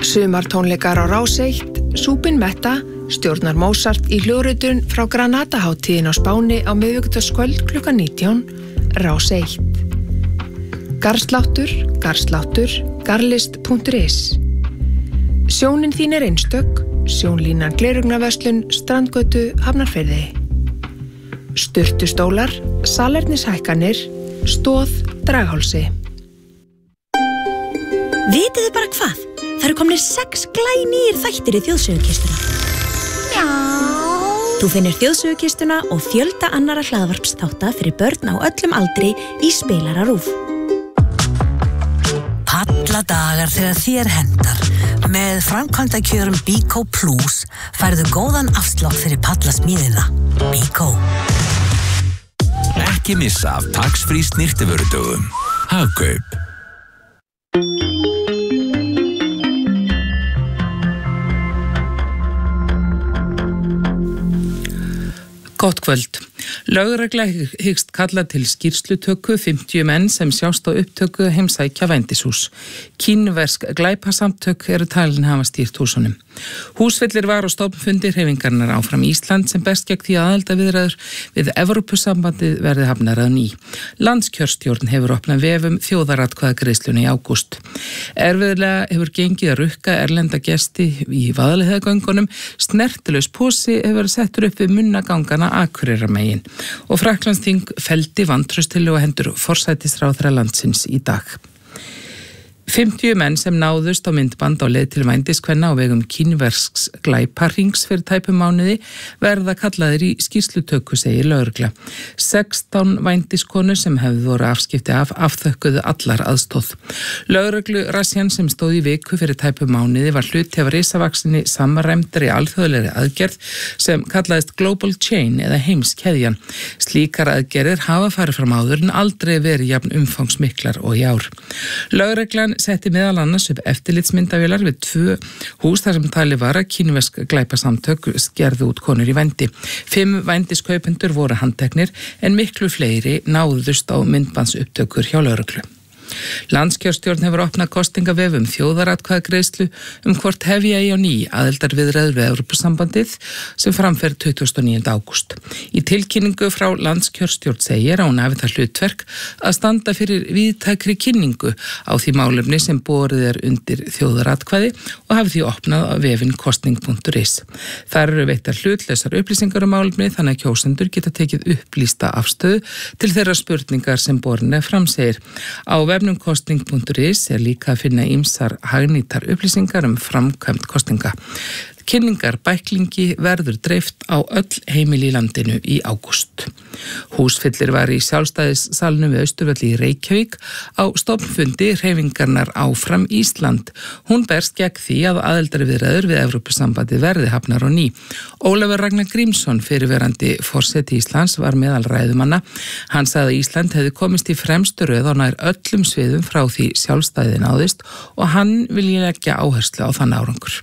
Sumartónleikar á Rás 1, Súpin Metta, stjórnar Mozart í hljóðritun frá Granada-hátíðin á Spáni á miðvikudagskvöld klukkan 19, Rás 1. Garðsláttur, garðslist.is. Sjónin þín einstök, sjónlínan Gleraugnarverslun, Strandgötu, Hafnarfirði. Sturtustólar, salernishækkanir, Stoð, Draghálsi. Vitið þið bara hvað? Það eru komnir 6 glænýir þættir í þjóðsögukistuna. Já. Þú finnir þjóðsögukistuna og fjölda annarra hlaðvarpsþátta fyrir börn á öllum aldri í spilara RÚV. Alla dagar þegar þér hendar. Með framkvæmdakjörum Bíkó Plus færðu góðan afslátt fyrir pallasmíðina. Bíkó. Ekki missa af tax-free snyrtivörudögum. Hagkaup. Gott kvöld. Lögregla hyggst kalla til skýrslutöku 50 menn sem sjást á upptöku heimsækja vændishús. Kínversk glæpasamtök eru talin hafa stýrt húsunum. Húsfellir var á stofnfundi hreyfingarinnar Áfram Ísland sem berst gegn því aðildarviðræður við Evrópusambandið verði hafnar að ný. Landskjörstjórn hefur opnað vefum þjóðaratkvæðagreiðsluna í ágúst. Erfiðlega hefur gengið að rukka erlenda gesti í Vaðlaheiðargöngunum. Snertilaus posi hefur verið settur upp við munnagangana Akureyrarmegin og Frakklandsþing felldi vantrauststillögu á hendur forsætisráðherra landsins í dag. 50 menn sem náðust á myndband á leið til vændiskvenna á vegum kínversks glæparings fyrir tæpum mánuði verða kallaðir í skýrslutöku, segir lögregla. 16 vændiskonur sem hefðu voru afskipti af afþökkuðu allar aðstóð. Lögreglu rassjan sem stóð í viku fyrir tæpum mánuði var hluti af risavaksinni samræmdri alþjóðlegri aðgerð sem kallaðist Global Chain eða heimskeðjan. Slíkar aðgerðir hafa farið fram áður en aldrei verið jafn umfangsmiklar og í ár. Lögreglan setti meðal annars upp eftirlitsmyndavélar við 2 hús þar sem talið var að kínversk glæpasamtök skerðu út konur í vændi. 5 vændiskaupendur voru handteknir en miklu fleiri náðust á myndbandsupptökur hjá lögreglu. Landskjörstjórn hefur opnað kostingavefum þjóðaratkvæðagreiðslu hvort hefja í á ný aðildarviðræður við Evrópusambandið sem framfer 29. ágúst. Í tilkynningu frá Landskjörstjórn segir að hún hafi það hlutverk að standa fyrir víðtækri kynningu á því málefni sem borið undir þjóðaratkvæði og hafi því opnað á vefinn kosting.is. Þar eru veittar hlutlausar upplýsingar málefni þannig að kjósendur geta tekið upplýsta afstöðu til þeirra spurningar sem borin fram, segir. Á vefnum kosting.is líka að finna ýmsar hagnýtar upplýsingar framkvæmd kostinga. Kynningar bæklingi verður dreift á öll heimili í landinu í ágúst. Húsfyllir var í sjálfstæðissalnum við Austurvelli í Reykjavík á stofnfundi hreyfingarnar Áfram Ísland. Hún berst gegn því að aðildarviðræður við Evrópusambandið verði hafnar á ný. Ólafur Ragnar Grímsson, fyrirverandi forseti Íslands, var meðal ræðumanna. Hann sagði að Ísland hefði komist í fremstu röð á nær öllum sviðum frá því sjálfstæðið náðist og hann vilji leggja áherslu á þann árangur.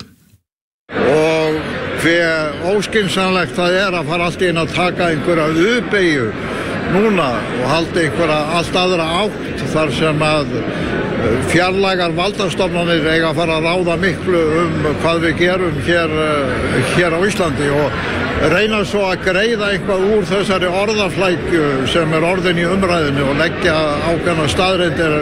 Og hver óskynsamlegt það að fara allt inn að taka einhverja U-beygju núna og halda einhverja allt aðra átt þar sem að fjarlægar valdastofnanir eiga að fara að ráða miklu hvað við gerum hér á Íslandi og reyna svo að greiða eitthvað úr þessari orðaflækju sem orðin í umræðinu og leggja ákveðna staðreyndir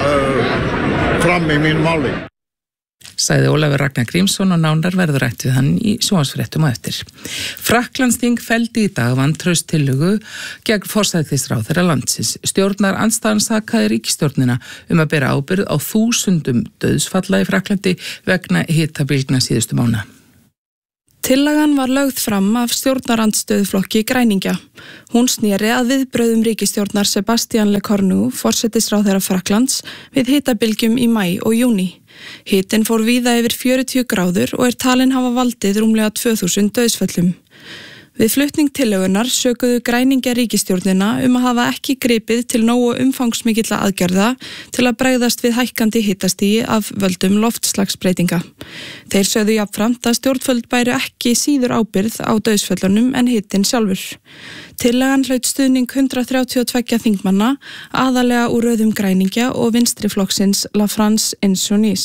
fram í mínu máli. Sagði Ólafur Ragnar Grímsson og nánar verður rætt við hann í sjónvarpsfréttum á eftir. Frakklandsþing felldi í dag vantrauststillögu gegn forsætisráðherra landsins. Stjórnarandstaðan sakaði ríkisstjórnina að bera ábyrgð á 1000 dauðsfalla í Frakklandi vegna hitabylgna síðustu mánaða. Tillagan var lögð fram af stjórnarandstöðuflokki Græningja. Hún sneri að viðbrögðum ríkisstjórnar Sebastian Lecornu, forsætisráðherra Frakklands, við hitabylgjum í maí og júní. Hitinn fór víða yfir 40 gráður og talin hafa valdið rúmlega 2000 dauðsföllum. Við flutning tillögunar sökuðu Græningja ríkisstjórnina að hafa ekki gripið til nógu umfangsmikilla aðgerða til að bregðast við hækkandi hitastigi af völdum loftslagsbreytinga. Þeir sögðu jafnframt að stjórnvöld bæru ekki síður ábyrgð á dauðsföllunum en hitinn sjálfur. Tillagan hlaut stuðning 132 þingmanna, aðalega úr röðum Græningja og vinstriflokksins La France Insoumise.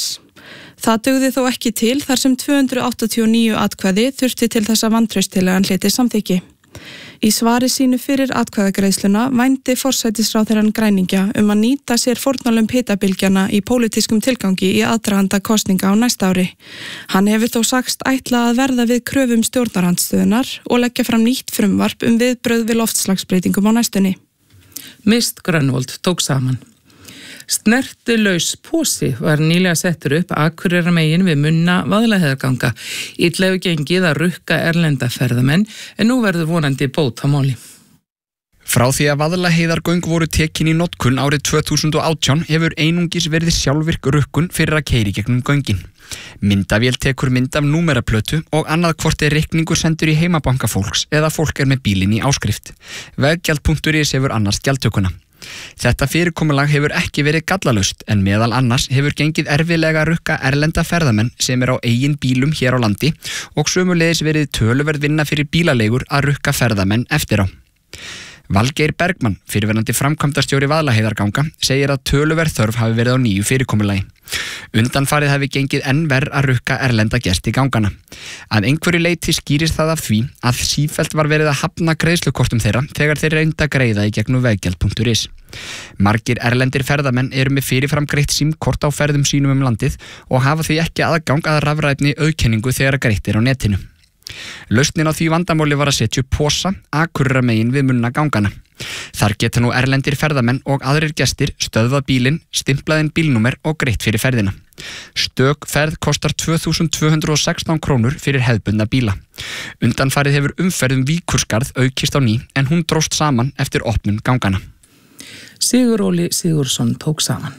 Það dugði þó ekki til þar sem 289 atkvæði þurfti til þess að vantrauststillagan hlyti samþykki. Í svari sínu fyrir atkvæðagreiðsluna vændi forsætisráðherrann græningja að nýta sér fórnarlömb hitabylgjana í pólitískum tilgangi í aðdraganda kosninga á næsta ári. Hann hefur þó sagst ætla að verða við kröfum stjórnarandstöðunar og leggja fram nýtt frumvarp viðbrögð við loftslagsbreytingum á næstunni. Mist Grönvold tók saman. Snertilaus posi var nýlega settur upp Akureyrarmegin við munna Vaðlaheiðarganga. Illa hefur gengið að rukka erlenda ferðamenn en nú verður vonandi bót á máli. Frá því að Vaðlaheiðargöng voru tekin í notkun árið 2018 hefur einungis verið sjálfvirk rukkun fyrir að keyra í gegnum göngin. Myndavél tekur mynd af númeraplötu og annað hvort reikningur sendur í heimabanka fólks eða fólk með bílinn í áskrift. Veggjald.is hefur annars gjaldtökuna. Þetta fyrirkomulag hefur ekki verið gallalaust en meðal annars hefur gengið erfiðlega að rukka erlenda ferðamenn sem á eigin bílum hér á landi og sömuleiðis verið töluverð vinna fyrir bílaleigur að rukka ferðamenn eftir á. Valgeir Bergmann, fyrrverandi framkvæmdastjóri Vaðlaheiðarganga, segir að töluverð þörf hafi verið á nýju fyrirkomulagi. Undanfarið hafi gengið enn verr að rukka erlenda gesti gangana. Að einhverju leyti skýrist það af því að sífellt var verið að hafna greiðslukortum þeirra þegar þeir reynda að greiða í gegnum veggjald.is. Margir erlendir ferðamenn eru með fyrirfram greitt símkort á ferðum sínum landið og hafa því ekki aðgang að rafrænni auðkenningu þegar greitt á netinu. Lausnin á því vandamáli var að setja upp posa Akureyrarmegin við munna gangana. Þar geta nú erlendir ferðamenn og aðrir gestir stöðvað bílinn, stimplaðinn bílnúmer og greitt fyrir ferðina. Stök ferð kostar 2.216 krónur fyrir hefðbundna bíla. Undanfarið hefur umferð Víkurskarð aukist á ný en hún dróst saman eftir opnun gangana. Sigur Óli Sigurðsson tók saman.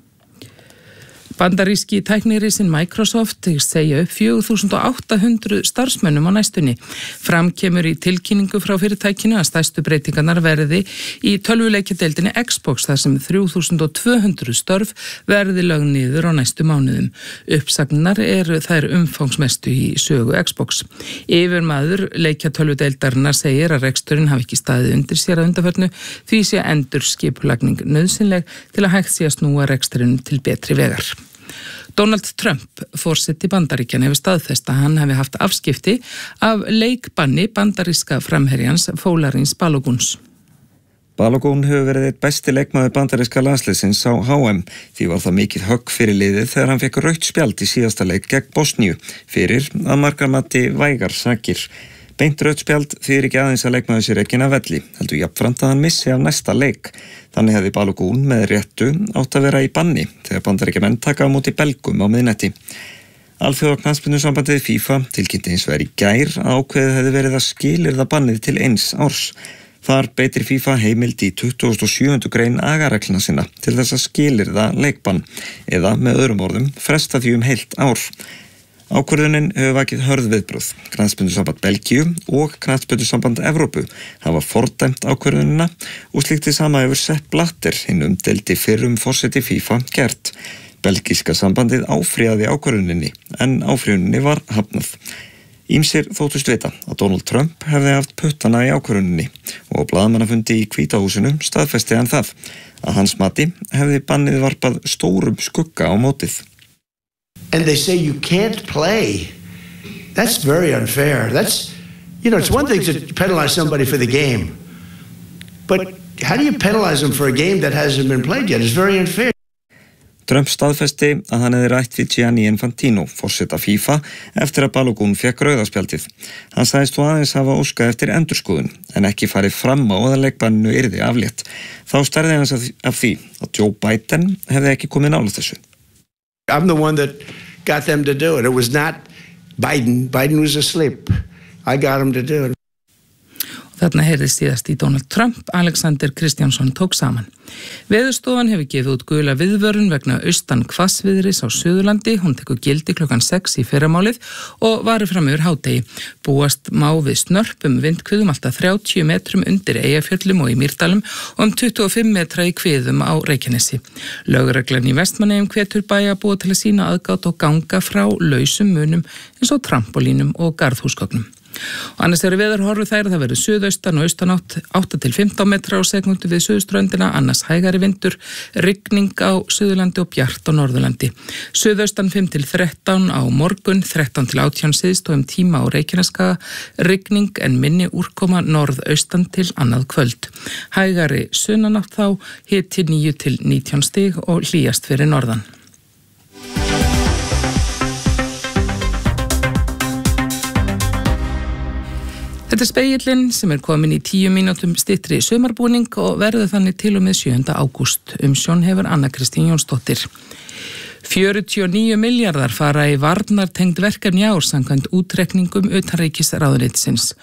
Bandaríski tæknirisinn Microsoft segja upp 4.800 starfsmönnum á næstunni. Fram kemur í tilkynningu frá fyrirtækinu að stærstu breytingarnar verði í tölvuleikjadeildinni Xbox þar sem 3.200 störf verði lögð niður á næstu mánuðum. Uppsagnar þær umfangsmestu í sögu Xbox. Yfirmaður leikjatölvudeildarinnar segir að reksturinn hafi ekki staðið undir sér að undanförnu því sé endurskipulagning nauðsynleg til að hægt sé að snúa reksturinn til betri vegar. Donald Trump, forseti Bandaríkjanna, hefur staðfest að hann hafi haft afskipti af leikbanni bandaríska framherjans Fólarins Balogúns. Balogún hefur verið eitt besti leikmaður bandaríska landsliðsins á HM. Því var það mikið högg fyrir liðið þegar hann fekk rautt spjald í síðasta leik gegn Bosníu fyrir að margar mati vægar sakir. Beint rautt spjald þýðir ekki aðeins að leikmaður sér ekki að velli, heldur jafnframt að hann missi af næsta leik. Þannig hefði Balogún með réttu átt að vera í banni þegar bandaríkjamenn taka á móti Belgum á miðnætti. Alþjóðaknattspyrnusambandið FIFA tilkynnti hins vegar í gær að ákveðið hefði verið að skilyrða bannið til 1 árs. Þar beitir FIFA heimild í 27. grein agareglna sinna til þess að skilyrða leikbann eða með öðrum orðum fresta því heilt ár. Ákvörðunin hefur vakið hörð viðbrögð. Knattspyrnusamband Belgíu og Knattspyrnusamband Evrópu hafa fordæmt ákvörðunina og slíkt hið sama hefur Sepp Blatter, hinn umdeildi fyrrum forseti FIFA, gert. Belgíska sambandið áfrýjaði ákvörðuninni en áfrýjuninni var hafnað. Ýmsir þóttust vita að Donald Trump hefði haft puttana í ákvörðuninni og blaðamannafundi í Hvíta húsinu staðfesti hann það. Að hans mati hefði bannið varpað stórum skugga á mótið. And they say you can't play. That's very unfair. That's, it's one thing to penalize somebody for the game. But how do you penalize them for a game that hasn't been played yet? It's very unfair. Trump staðfesti að hann hefði rætt við Gianni Infantino, forseta FIFA, eftir að Balogún fekk rauðaspjaldið. Hann sagðist þó aðeins hafa óskað eftir endurskoðun, en ekki farið fram á að leikbanninu yrði aflétt. Þá stærði hans af því að Joe Biden hefði ekki komið nálægt þessu. I'm the one that got them to do it. It was not Biden. Biden was asleep. I got him to do it. Þarna heyrðist síðast í Donald Trump, Alexander Kristjánsson tók saman. Veðurstofan hefur gefið út gula viðvörun vegna austan hvassviðris á Suðurlandi. Hún tekur gildi klukkan 6 í fyrramálið og varir fram yfir hádegi. Búast má við snörpum vindhviðum alltaf 30 metrum undir Eyjafjöllum og í Mýrdalum og 25 metra í hviðum á Reykjanesi. Lögreglan í Vestmannaeyjum hvetur bæjarbúa til að sýna aðgát og ganga frá lausum munum eins og trampolínum og garðhúsgögnum. Og annars eru veðurhorfur þær að það verður suðaustan og austanátt 8 til 15 metra á sekúndu við suðurströndina, annars hægari vindur, rigning á Suðurlandi og bjart á Norðurlandi. Suðaustan 5 til 13 á morgun, 13 til 18 syðst og tíma á Reykjaneskaga, rigning en minni úrkoma norðaustan til annað kvöld. Hægari sunnanátt þá, hiti 9 til 19 stig og hlýjast fyrir norðan. Þetta Spegillinn sem komin í 10 mínútum styttri sumarbúning og verður þannig til og með 7. ágúst. Umsjón hefur Anna Kristín Jónsdóttir. 49 milljarðar fara í varnartengd verkefni ár samkvæmt útreikningum utanríkisráðuneytisins.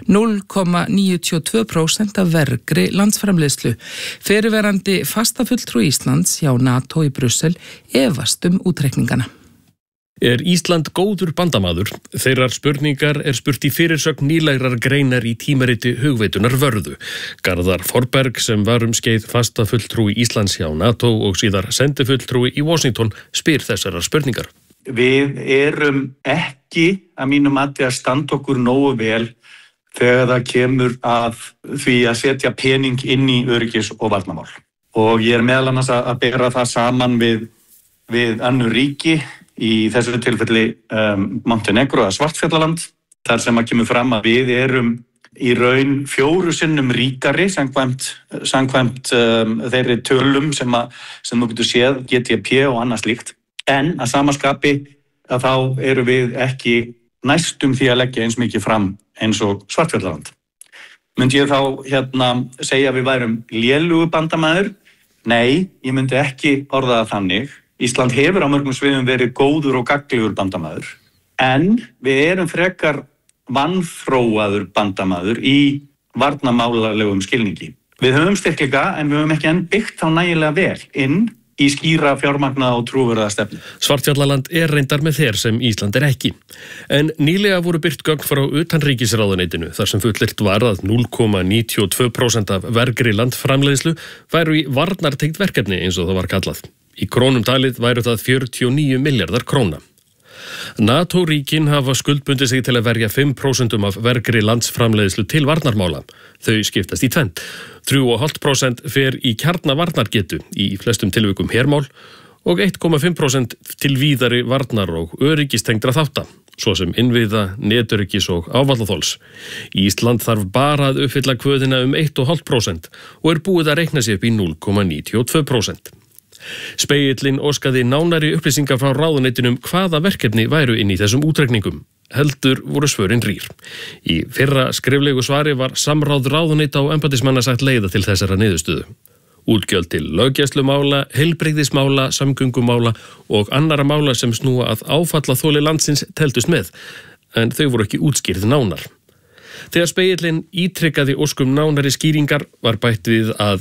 0,92% af vergri landsframleiðslu. Fyrirverandi fastafulltrúi Íslands hjá NATO í Brussel efast útreikningana. Er Ísland góður bandamaður? Þeirrar spurningar spurt í fyrirsögn nýlegrar greinar í tímariti Hugveitunar Vörðu. Garðar Forberg sem var skeið fastafulltrúi Íslands hjá NATO og síðar sendifulltrúi í Washington spyr þessarar spurningar. Við erum ekki að mínu mati að standa okkur nógu vel þegar það kemur að því að setja pening inn í öryggis- og varnarmál. Og ég meðal annars að bera það saman við önnur ríki, í þessu tilfelli Montenegro eða Svartfjallaland, þar sem að kemur fram að við erum í raun 4 sinnum ríkari samkvæmt þeirri tölum sem þú getur séð, GDP og annað slíkt. En að samaskapi að þá erum við ekki næstum því að leggja eins mikið fram eins og Svartfjallaland. Myndi ég þá segja að við værum lélugu bandamaður? Nei, ég myndi ekki orða það þannig. Ísland hefur á mörgum sviðum verið góður og gagnlegur bandamaður, en við erum frekar vanþróaður bandamaður í varnarmálalegum skilningi. Við höfum styrkleika en við höfum ekki enn byggt þá nægilega vel inn í skýra fjármagnaða og trúverðuga stefnu. Svartfjallaland reyndar með þeir sem Ísland ekki. En nýlega voru birt gögn frá utanríkisráðuneytinu þar sem fullyrt var að 0,92% af vergri landframleiðslu væru í varnartengt verkefni eins og það var kallað. Í krónum talið væru það 49 milljarðar króna. NATO-ríkin hafa skuldbundið sig til að verja 5% af vergri landsframleiðslu til varnarmála. Þau skiptast í tvennt. 3,5% fer í kjarnavarnargetu, í flestum tilvikum hermál, og 1,5% til víðari varnar- og öryggistengdra þátta, svo sem innviða, netöryggis og ávallaþols. Ísland þarf bara að uppfylla kvöðina 1,5% og búið að reikna sig upp í 0,92%. Spegillinn óskaði nánari upplýsingar frá ráðuneytinum hvaða verkefni væru inn í þessum útreikningum. Heldur voru svörin rýr. Í fyrra skriflegu svari var samráð ráðuneyta og embættismanna sagt leiða til þessara niðurstöðu. Útgjöld til löggæslumála, heilbrigðismála, samgöngumála og annara mála sem snúa að áfallaþoli landsins teldust með, en þau voru ekki útskýrð nánar. Þegar Spegillinn ítrekkaði óskum nánari skýringar var bætt við að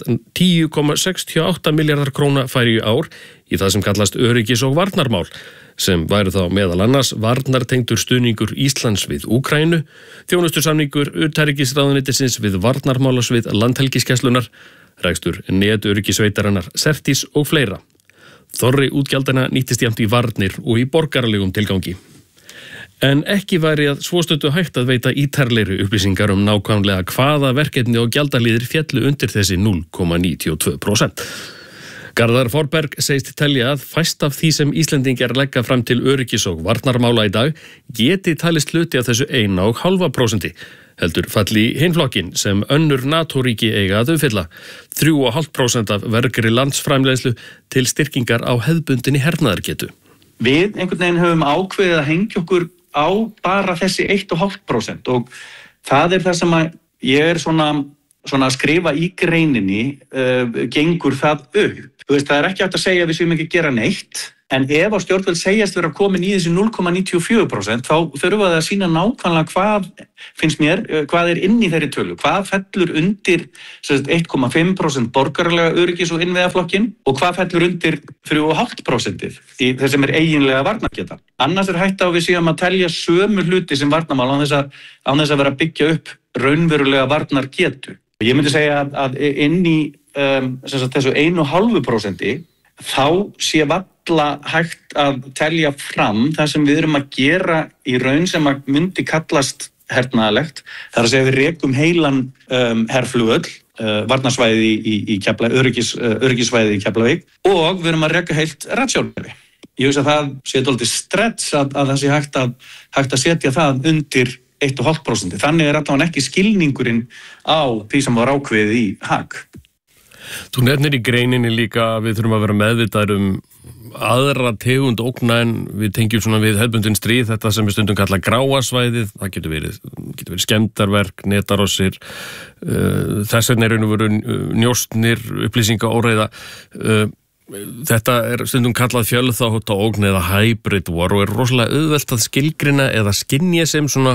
10,68 milljarðar króna færi í ár í það sem kallast öryggis- og varnarmál, sem væru þá meðal annars varnartengdur stuðningur Íslands við Úkraínu, þjónustusamningur utanríkisráðuneytisins við varnarmálasvið landhelgisgæslunnar, rekstur netöryggisveitarinnar Certis og fleira. Þorri útgjaldana nýttist jafnt í varnir og í borgaralegum tilgangi. En ekki væri að svostötu hægt að veita ítarlegri upplýsingar nákvæmlega hvaða verkefni og gjaldalíðir féllu undir þessi 0,92%. Garðar Forberg segist telja að fæst af því sem Íslendingar leggja fram til öryggis- og varnarmála í dag geti talist hluti af þessu 1,5%, heldur falli í hinflokkin sem önnur NATO-ríki eiga að uppfylla, 3,5% af vergri landsframleiðslu til styrkingar á hefðbundinni hernaðargetu. Við einhvern veginn höfum ákveðið að hengja okkur á bara þessi 1,5% og það það sem að ég svona að skrifa í greininni gengur það upp. Þú veist, það ekki hægt að segja að við séum ekki gera neitt, en ef á stjórnvöld segjast vera komin í þessi 0,94% þá þurfa það að sína nákvæmlega hvað, finnst mér, hvað inn í þeirri tölu, hvað fellur undir 1,5% borgaralega öryggis- og innviðaflokkin og hvað fellur undir 3,5% í þess sem eiginlega varnargeta. Annars hægt á við séum að telja sömu hluti sem varnarmál án þess að vera að byggja upp raunverulega varnargetu. Ég myndi segja að inn í þessu 1,5% þá sé valla hægt að telja fram það sem við erum að gera í raun sem að myndi kallast hernaðalegt. Það er að segja við rekum heilan herflugvöll, varnarsvæði í Keflavík, öryggissvæði í Keflavík og við erum að reka heilt ratsjárkerfi. Ég veist að það sé dálítið stretch að það sé hægt að setja það undir 1,5%. Þannig er allavega ekki skilningurinn á því sem var ákveðið í Haag. Þú nefnir í greininni líka að við þurfum að vera meðvitaðir aðra tegund ógna en við tengjum svona við hefðbundin stríð, þetta sem við stundum kalla gráasvæðið, það getur verið skemmdarverk, netarossir, þess vegna er raun og veru njóstnir, upplýsingaóreiða, þetta er stundum kallað fjölþátta ógn eða hybrid war og er rosalega auðvelt að skilgrina eða skynja sem svona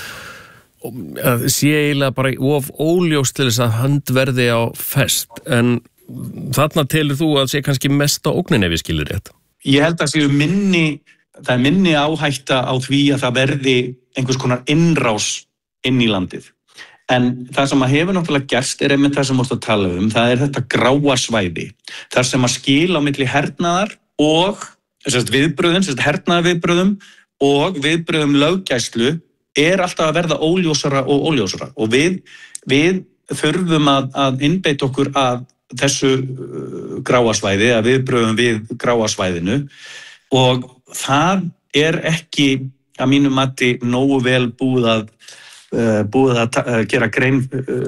að sé eiginlega bara of óljóst til þess að hand verði á fest, en þarna telur þú að sé kannski mest á ógnin ef ég skilir rétt? Ég held að það er minni áhætta á því að það verði einhvers konar innrás inn í landið. En það sem að hefur náttúrulega gerst er einmitt það sem mást að tala það er þetta gráa svæði. Þar sem að skil á milli hernaðar og viðbröðum, hernaðarviðbröðum og viðbröðum löggæslu er alltaf að verða óljósara og óljósara. Og við þurfum að innbeita okkur að þessu gráasvæði, að viðbröðum við gráasvæðinu og það er ekki að mínu mati nógu vel búið að gera grein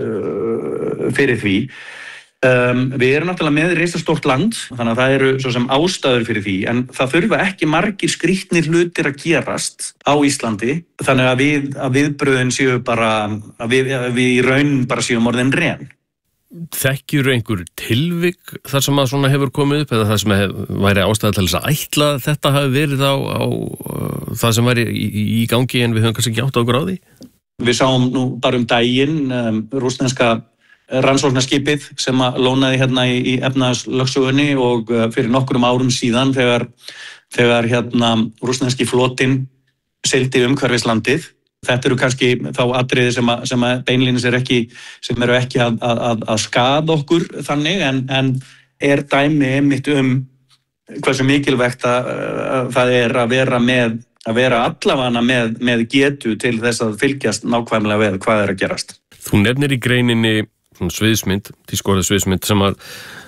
fyrir því. Við erum náttúrulega með risastórt land, þannig að það eru svo sem ástæður fyrir því, en það þurfa ekki margir skrýtnir hlutir að gerast á Íslandi, þannig að viðbröðin séu bara, að við í raun bara séum orðin ren. Þekkjur einhver tilvik þar sem að svona hefur komið upp eða það sem væri ástæða til þess að ætla þetta hafi verið á það sem væri í gangi en við höfum kannski ekki átt á okkur á því? Við sáum nú bara daginn rússneska rannsóknarskipið sem að lónaði hérna í efnahagslögsögunni og fyrir nokkrum árum síðan þegar rússneski flotinn sigldi umhverfis landið. Þetta eru kannski þá atriði sem að beinlínis eru ekki að skaða okkur þannig en er dæmi einmitt hversu mikilvægt það er að vera allavega með getu til þess að fylgjast nákvæmlega við hvað er að gerast. Þú nefnir í greininni sviðsmynd, tískorðið sviðsmynd sem að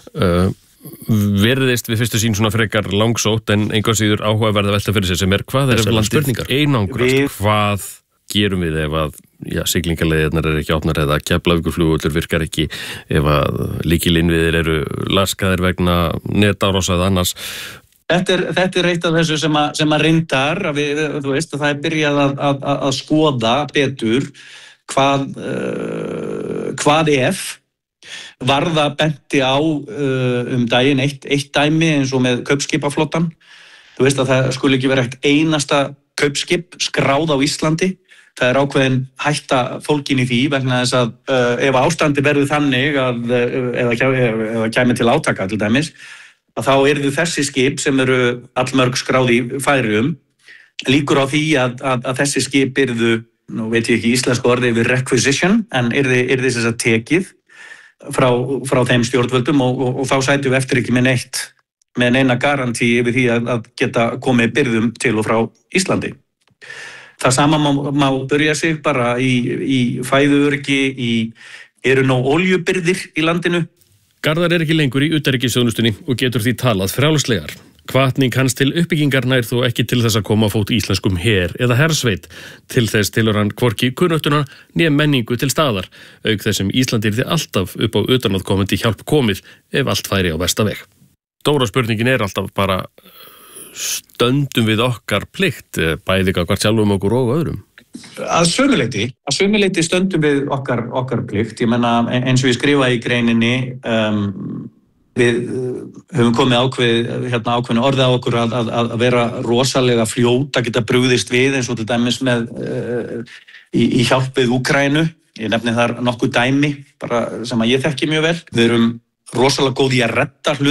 verðist við fyrstu sín svona frekar langsótt en einhvers síður áhugaverða velta fyrir sér sem er hvað er landið einangrast, hvað gerum við ef að siglingaleiðirnar eru ekki opnar eða Keflavíkurflugvöllur virkar ekki, ef að lykilinnviðir eru laskaðir vegna netárása eða annars. Þetta er eitt af þessu sem að reyndar, þú veist, það er byrjað að skoða betur hvað ef Varða benti á daginn eitt dæmi eins og með kaupskipaflottan. Þú veist að það skulle ekki vera eitt einasta kaupskip skráð á Íslandi. Það er ákveðin hætta fólkin í því vegna þess að ef ástandi verður þannig eða kæmi til átaka til dæmis, að þá yrðu þessi skip sem eru allmörg skráð í Færeyjum, líkur á því að þessi skip yrðu, nú veit ég ekki íslensku orðið yfir requisition, en yrði þess að tekið frá þeim stjórnvöldum og þá sætum við eftir ekki með neina garantí yfir því að geta komið birgðum til og frá Íslandi. Það sama má byrja sig bara í fæðuöryggi, eru nóg oljubirgðir í landinu. Garðar er ekki lengur í utanríkisþjónustunni og getur því talað frjálslegar. Hvatning hans til uppbyggingar nær þó ekki til þess að koma á fót íslenskum her eða hersveit. Til þess tilur hann hvorki kunnuttuna né menningu til staðar, auk þess sem Ísland yrði alltaf upp á utanaðkomandi hjálp komið ef allt færi á versta veg. Stóra spurningin er alltaf bara stöndum við okkar plikt, bæði gagnvart sjálfum okkur og öðrum? Að sömuleyti stöndum við okkar plikt. Ég meina, eins og ég skrifaði í greininni, við höfum komið ákveðin orðið á okkur að vera rosalega fljót að geta brugðist við eins og til dæmis með í hjálp við Úkraínu. Ég nefni þar nokkuð dæmi bara sem að ég þekki mjög vel. Við erum rosalega góð í að redda hlutum